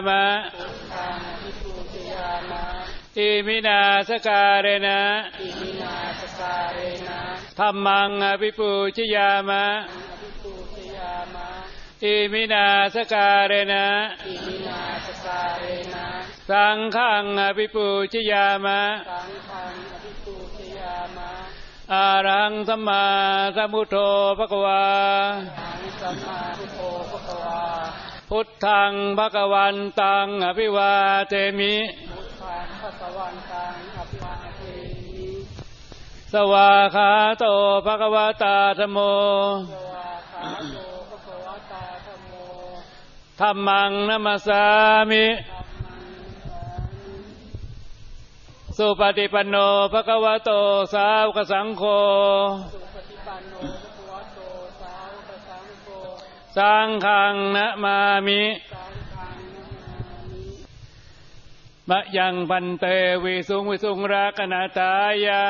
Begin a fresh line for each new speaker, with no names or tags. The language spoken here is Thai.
มะอิมินาสการะนะธัมมังอภิปูชยามะอิมินาสการะนะสังฆังอภิปูชยามะอะระหังสัมมาสัมพุทโธภควาพุทธังภควันตังอภิวาเทมิสวากขาโตภควตาธัมโมธัมมังนัมสสามิสุปฏิปันโนภควโตสาวกสังโฆสังฆังนะมามิมะยังพันเตวิสุงวิสุงรักนาตายา